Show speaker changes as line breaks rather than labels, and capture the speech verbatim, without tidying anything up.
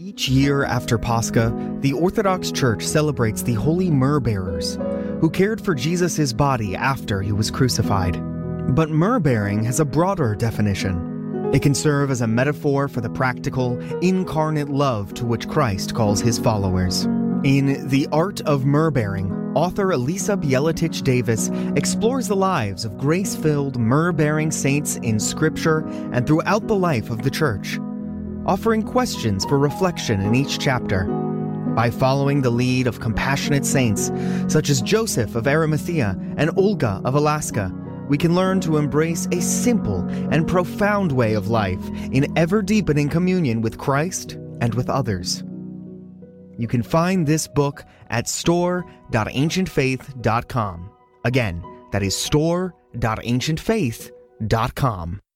Each year after Pascha, the Orthodox Church celebrates the holy myrrh-bearers, who cared for Jesus' body after he was crucified. But myrrh-bearing has a broader definition. It can serve as a metaphor for the practical, incarnate love to which Christ calls his followers. In The Art of Myrrh-Bearing, author Elisa Bielatich Davis explores the lives of grace-filled, myrrh-bearing saints in Scripture and throughout the life of the Church, offering questions for reflection in each chapter. By following the lead of compassionate saints, such as Joseph of Arimathea and Olga of Alaska, we can learn to embrace a simple and profound way of life in ever-deepening communion with Christ and with others. You can find this book at store dot ancient faith dot com. Again, that is store dot ancient faith dot com.